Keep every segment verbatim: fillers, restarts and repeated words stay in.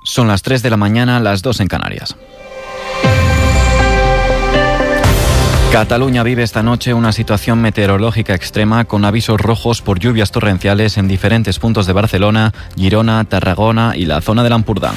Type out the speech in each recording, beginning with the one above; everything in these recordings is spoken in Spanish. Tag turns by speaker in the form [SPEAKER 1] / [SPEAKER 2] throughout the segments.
[SPEAKER 1] Son las tres de la mañana, las dos en Canarias. Cataluña vive esta noche una situación meteorológica extrema con avisos rojos por lluvias torrenciales en diferentes puntos de Barcelona, Girona, Tarragona y la zona del Ampurdán.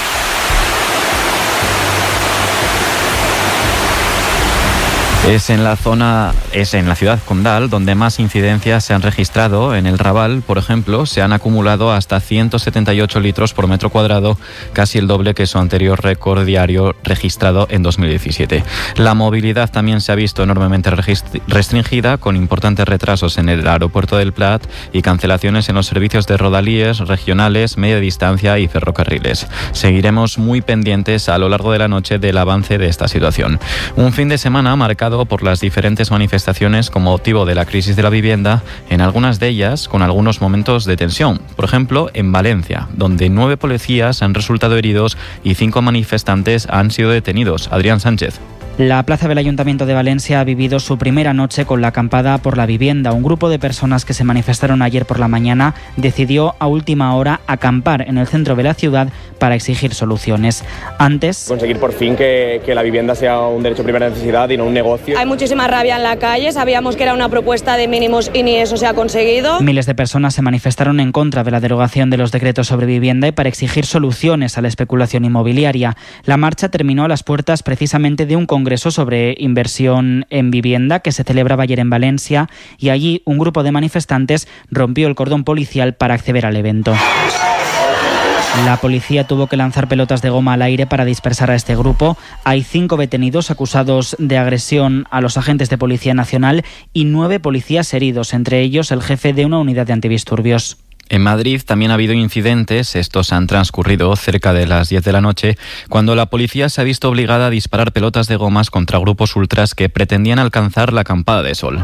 [SPEAKER 1] Es en la zona, es en la ciudad condal donde más incidencias se han registrado. En el Raval, por ejemplo, se han acumulado hasta ciento setenta y ocho litros por metro cuadrado, casi el doble que su anterior récord diario registrado en dos mil diecisiete. La movilidad también se ha visto enormemente restringida, con importantes retrasos en el aeropuerto del Prat y cancelaciones en los servicios de rodalíes, regionales, media distancia y ferrocarriles. Seguiremos muy pendientes a lo largo de la noche del avance de esta situación. Un fin de semana marcado por las diferentes manifestaciones con motivo de la crisis de la vivienda, en algunas de ellas con algunos momentos de tensión. Por ejemplo, en Valencia, donde nueve policías han resultado heridos y cinco manifestantes han sido detenidos. Adrián Sánchez.
[SPEAKER 2] La plaza del Ayuntamiento de Valencia ha vivido su primera noche con la acampada por la vivienda. Un grupo de personas que se manifestaron ayer por la mañana decidió a última hora acampar en el centro de la ciudad para exigir soluciones. Antes,
[SPEAKER 3] conseguir por fin que, que la vivienda sea un derecho de primera necesidad y no un negocio.
[SPEAKER 4] Hay muchísima rabia en la calle, sabíamos que era una propuesta de mínimos y ni eso se ha conseguido.
[SPEAKER 2] Miles de personas se manifestaron en contra de la derogación de los decretos sobre vivienda y para exigir soluciones a la especulación inmobiliaria. La marcha terminó a las puertas precisamente de un congreso sobre inversión en vivienda que se celebraba ayer en Valencia, y allí un grupo de manifestantes rompió el cordón policial para acceder al evento. La policía tuvo que lanzar pelotas de goma al aire para dispersar a este grupo. Hay cinco detenidos acusados de agresión a los agentes de Policía Nacional y nueve policías heridos, entre ellos el jefe de una unidad de antidisturbios.
[SPEAKER 1] En Madrid también ha habido incidentes. Estos han transcurrido cerca de las diez de la noche, cuando la policía se ha visto obligada a disparar pelotas de gomas contra grupos ultras que pretendían alcanzar la acampada de sol.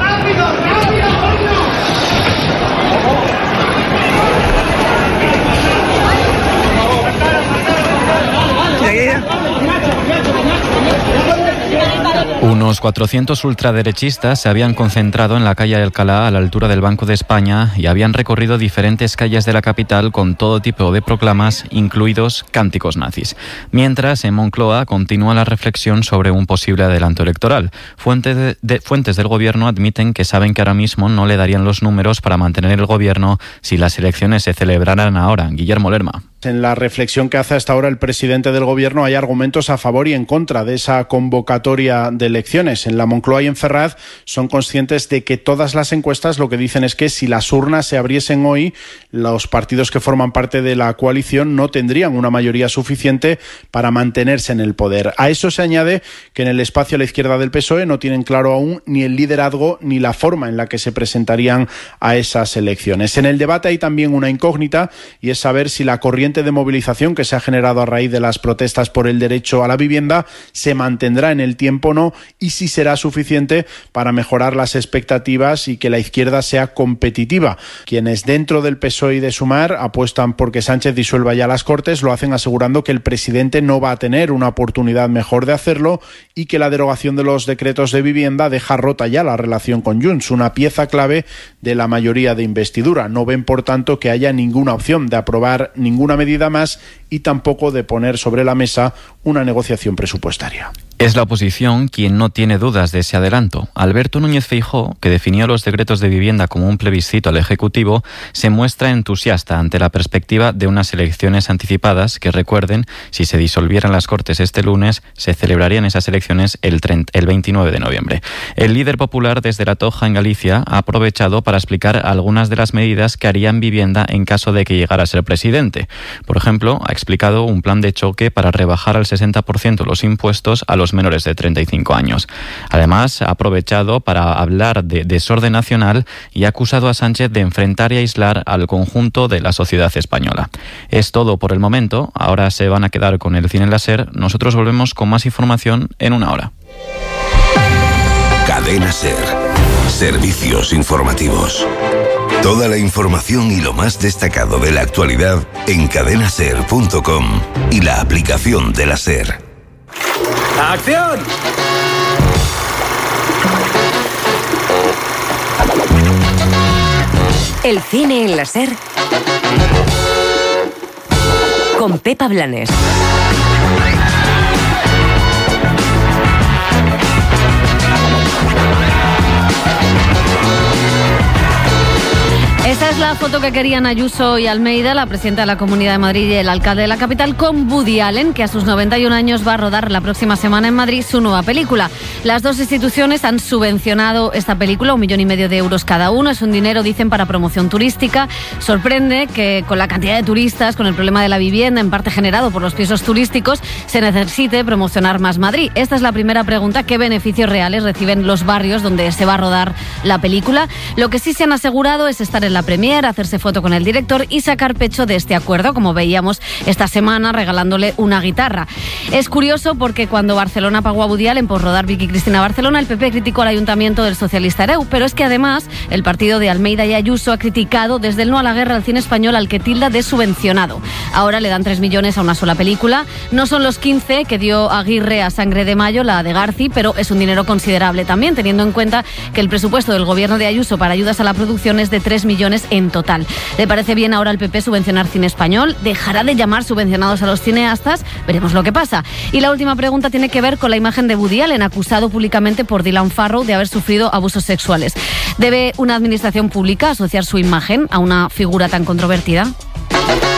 [SPEAKER 1] Unos cuatrocientos ultraderechistas se habían concentrado en la calle Alcalá, a la altura del Banco de España, y habían recorrido diferentes calles de la capital con todo tipo de proclamas, incluidos cánticos nazis. Mientras, en Moncloa continúa la reflexión sobre un posible adelanto electoral. Fuentes, de, de, fuentes del gobierno admiten que saben que ahora mismo no le darían los números para mantener el gobierno si las elecciones se celebraran ahora. Guillermo Lerma.
[SPEAKER 5] En la reflexión que hace hasta ahora el presidente del gobierno hay argumentos a favor y en contra de esa convocatoria de elecciones. En la Moncloa y en Ferraz son conscientes de que todas las encuestas lo que dicen es que si las urnas se abriesen hoy, los partidos que forman parte de la coalición no tendrían una mayoría suficiente para mantenerse en el poder. A eso se añade que en el espacio a la izquierda del P S O E no tienen claro aún ni el liderazgo ni la forma en la que se presentarían a esas elecciones. En el debate hay también una incógnita, y es saber si la corriente de movilización que se ha generado a raíz de las protestas por el derecho a la vivienda se mantendrá en el tiempo o no, y si será suficiente para mejorar las expectativas y que la izquierda sea competitiva. Quienes dentro del P S O E y de Sumar apuestan por que Sánchez disuelva ya las Cortes lo hacen asegurando que el presidente no va a tener una oportunidad mejor de hacerlo y que la derogación de los decretos de vivienda deja rota ya la relación con Junts, una pieza clave de la mayoría de investidura. No ven, por tanto, que haya ninguna opción de aprobar ninguna medida más y tampoco de poner sobre la mesa una negociación presupuestaria.
[SPEAKER 1] Es la oposición quien no tiene dudas de ese adelanto. Alberto Núñez Feijóo, que definió los decretos de vivienda como un plebiscito al Ejecutivo, se muestra entusiasta ante la perspectiva de unas elecciones anticipadas que, recuerden, si se disolvieran las Cortes este lunes, se celebrarían esas elecciones el, treinta, el veintinueve de noviembre. El líder popular desde La Toja, en Galicia, ha aprovechado para explicar algunas de las medidas que harían vivienda en caso de que llegara a ser presidente. Por ejemplo, ha explicado un plan de choque para rebajar al sesenta por ciento los impuestos a los menores de treinta y cinco años. Además, ha aprovechado para hablar de desorden nacional y ha acusado a Sánchez de enfrentar y aislar al conjunto de la sociedad española. Es todo por el momento. Ahora se van a quedar con el cine en la SER. Nosotros volvemos con más información en una hora.
[SPEAKER 6] Cadena SER. Servicios informativos. Toda la información y lo más destacado de la actualidad en cadena ser punto com y la aplicación de la SER.
[SPEAKER 7] ¡Acción!
[SPEAKER 8] El cine en la SER con Pepa Blanes.
[SPEAKER 9] Esta es la foto que querían Ayuso y Almeida, la presidenta de la Comunidad de Madrid y el alcalde de la capital, con Woody Allen, que a sus noventa y un años va a rodar la próxima semana en Madrid su nueva película. Las dos instituciones han subvencionado esta película, un millón y medio de euros cada uno. Es un dinero, dicen, para promoción turística. Sorprende que con la cantidad de turistas, con el problema de la vivienda, en parte generado por los pisos turísticos, se necesite promocionar más Madrid. Esta es la primera pregunta: ¿qué beneficios reales reciben los barrios donde se va a rodar la película? Lo que sí se han asegurado es estar en la premier, hacerse foto con el director y sacar pecho de este acuerdo, como veíamos esta semana regalándole una guitarra. Es curioso porque cuando Barcelona pagó a Woody Allen por rodar Vicky Cristina Barcelona, el P P criticó al ayuntamiento del socialista Hereu, pero es que además el partido de Almeida y Ayuso ha criticado desde el no a la guerra al cine español, al que tilda de subvencionado. Ahora le dan tres millones a una sola película. No son los quince que dio Aguirre a Sangre de Mayo, la de Garci, pero es un dinero considerable también, teniendo en cuenta que el presupuesto del gobierno de Ayuso para ayudas a la producción es de tres millones en total. ¿Le parece bien ahora al P P subvencionar cine español? ¿Dejará de llamar subvencionados a los cineastas? Veremos lo que pasa. Y la última pregunta tiene que ver con la imagen de Woody Allen, acusado públicamente por Dylan Farrow de haber sufrido abusos sexuales. ¿Debe una administración pública asociar su imagen a una figura tan controvertida?